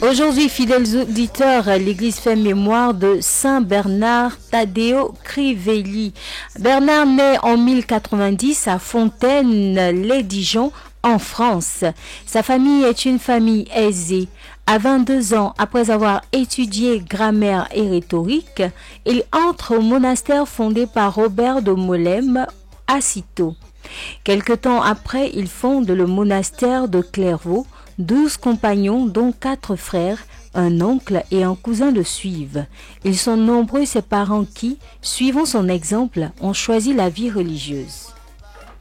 Aujourd'hui, fidèles auditeurs, l'Église fait mémoire de Saint Bernard Taddeo Crivelli. Bernard naît en 1090 à Fontaine-lès-Dijon, en France. Sa famille est une famille aisée. À 22 ans, après avoir étudié grammaire et rhétorique, il entre au monastère fondé par Robert de Molesme à Cîteaux. Quelque temps après, il fonde le monastère de Clairvaux. 12 compagnons, dont 4 frères, un oncle et un cousin le suivent. Ils sont nombreux ses parents qui, suivant son exemple, ont choisi la vie religieuse.